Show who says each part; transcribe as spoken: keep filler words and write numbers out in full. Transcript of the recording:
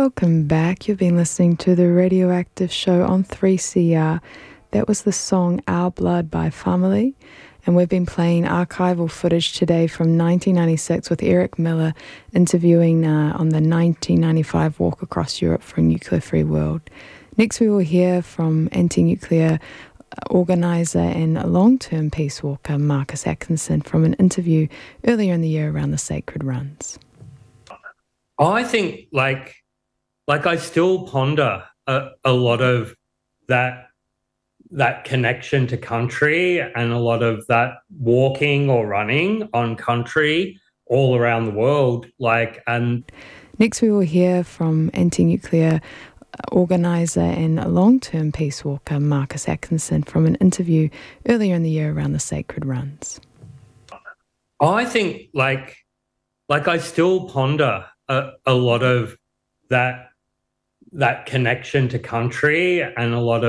Speaker 1: Welcome back. You've been listening to the Radioactive Show on three C R. That was the song Our Blood by Family, and we've been playing archival footage today from nineteen ninety-six with Eric Miller interviewing uh, on the nineteen ninety-five Walk Across Europe for a Nuclear-Free World. Next we will hear from anti-nuclear organiser and long-term peace walker Marcus Atkinson from an interview earlier in the year around the Sacred Runs.
Speaker 2: I think, like, like I still ponder a, a lot of that that connection to country and a lot of that walking or running on country all around the world. Like, and
Speaker 1: next we will hear from anti-nuclear organiser and long-term peace walker Marcus Atkinson from an interview earlier in the year around the Sacred Runs.
Speaker 2: I think, like, like I still ponder a, a lot of that that connection to country and a lot of